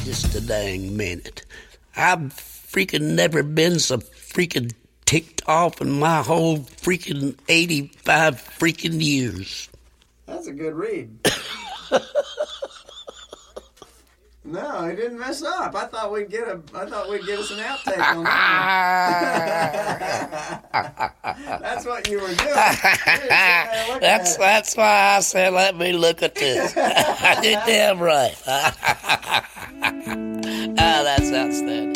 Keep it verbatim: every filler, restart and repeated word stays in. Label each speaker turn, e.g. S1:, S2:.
S1: just a dang minute. I've freaking never been so freaking ticked off in my whole freaking eighty-five freaking years.
S2: That's a good read. No, he didn't mess up. I thought we'd get a. I thought we'd get us an outtake on that one. That's what you were doing.
S1: That's that's why I said, let me look at this. You're damn right. Ah, that's outstanding.